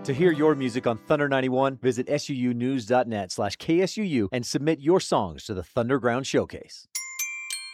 To hear your music on Thunder 91, visit suunews.net/KSUU and submit your songs to the Thunderground Showcase.